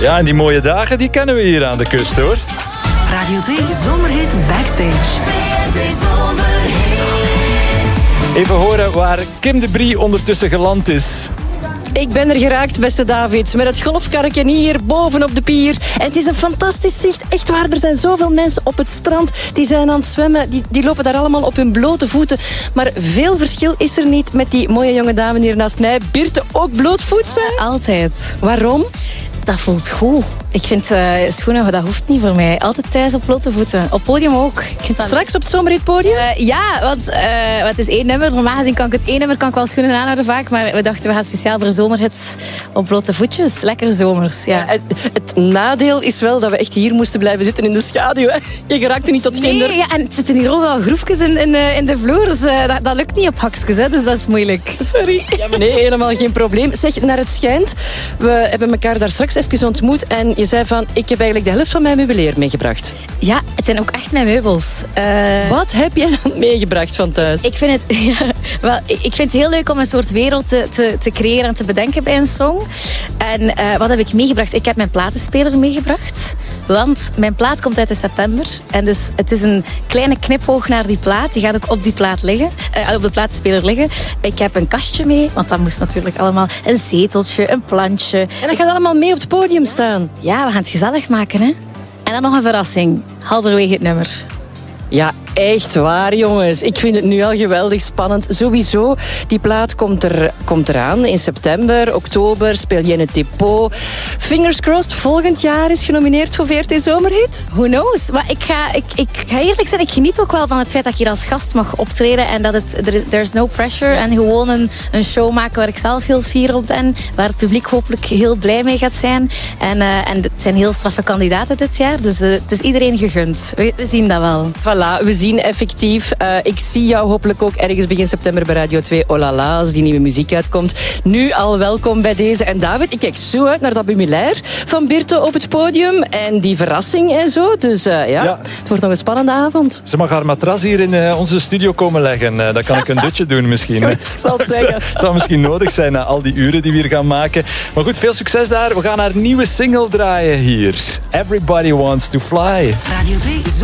Ja, en die mooie dagen, die kennen we hier aan de kust, hoor. Radio 2 Zomerhit Backstage. Even horen waar Kim de Brie ondertussen geland is. Ik ben er geraakt, beste David, met het golfkarretje hier boven op de pier. En het is een fantastisch zicht. Echt waar, er zijn zoveel mensen op het strand. Die zijn aan het zwemmen. Die lopen daar allemaal op hun blote voeten. Maar veel verschil is er niet met die mooie jonge dame hier naast mij. Birte, ook blootvoets, hè? Altijd. Waarom? Dat voelt goed. Ik vind schoenen, dat hoeft niet voor mij. Altijd thuis op blote voeten. Op podium ook. Ik vind dat... Straks op het zomerhitpodium? Ja, want het is 1 nummer. Normaal gezien kan ik het 1 nummer kan ik wel schoenen aanhouden vaak. Maar we dachten, we gaan speciaal voor zomerhits op blote voetjes. Lekker zomers, ja. Het nadeel is wel dat we echt hier moesten blijven zitten in de schaduw. Hè? Je geraakte niet tot ginder. Nee, ja, en het zitten hier ook wel groefjes in de vloer. Dus dat lukt niet op hakjes, hè, dus dat is moeilijk. Sorry. Ja, maar nee, helemaal geen probleem. Zeg, naar het schijnt, we hebben elkaar daar straks even ontmoet en je zei van, ik heb eigenlijk de helft van mijn meubilair meegebracht. Ja, het zijn ook echt mijn meubels. Wat heb jij dan meegebracht van thuis? Ik vind het heel leuk om een soort wereld te creëren en te bedenken bij een song. En wat heb ik meegebracht? Ik heb mijn platenspeler meegebracht. Want mijn plaat komt uit in september. En dus het is een kleine knipoog naar die plaat. Die gaat ook op die plaat liggen. Op de platenspeler liggen. Ik heb een kastje mee. Want dat moest natuurlijk allemaal. Een zeteltje, een plantje. En dat gaat allemaal mee op het podium staan. Ja, we gaan het gezellig maken, hè. En dan nog een verrassing. Halverwege het nummer. Ja, echt waar, jongens. Ik vind het nu al geweldig spannend. Sowieso, die plaat komt eraan in september, oktober. Speel je in het depot. Fingers crossed, volgend jaar is genomineerd voor VRT Zomerhit. Who knows? Maar ik ga eerlijk zijn, ik geniet ook wel van het feit dat ik hier als gast mag optreden. En dat there's no pressure. En gewoon een show maken waar ik zelf heel fier op ben. Waar het publiek hopelijk heel blij mee gaat zijn. En het zijn heel straffe kandidaten dit jaar. Dus het is iedereen gegund. We zien dat wel. Voilà, we zien effectief. Ik zie jou hopelijk ook ergens begin september bij Radio 2. Oh la la, als die nieuwe muziek uitkomt. Nu al welkom bij deze. En David, ik kijk zo uit naar dat meubilair van Birte op het podium. En die verrassing en zo. Dus ja, het wordt nog een spannende avond. Ze mag haar matras hier in onze studio komen leggen. Dan kan ik een dutje doen misschien. Goed, ik zal het zeggen. Het zal misschien nodig zijn na al die uren die we hier gaan maken. Maar goed, veel succes daar. We gaan haar nieuwe single draaien hier. Everybody Wants to Fly. Radio 2